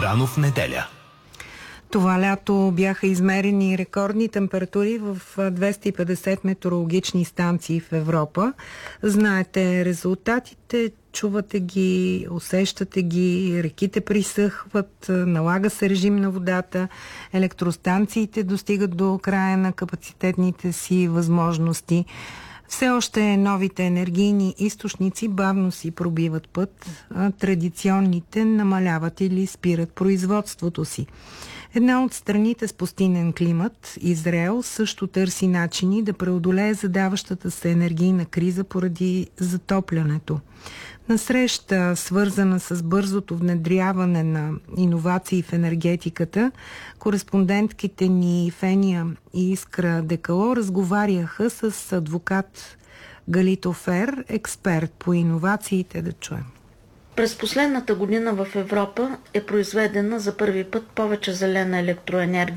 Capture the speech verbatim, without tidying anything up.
Рано в неделя. Това лято бяха измерени рекордни температури в двеста и петдесет метеорологични станции в Европа. Знаете резултатите, чувате ги, усещате ги, реките присъхват, налага се режим на водата, електростанциите достигат до края на капацитетните си възможности. Все още новите енергийни източници бавно си пробиват път, а традиционните намаляват или спират производството си. Една от страните с пустинен климат, Израел, също търси начини да преодолее задаващата се енергийна криза поради затоплянето. На среща, свързана с бързото внедряване на иновации в енергетиката, кореспондентките ни Фения и Искра Декало разговаряха с адвокат Галито Фер, експерт по иновациите. Да чуем. През последната година в Европа е произведена за първи път повече зелена електроенергия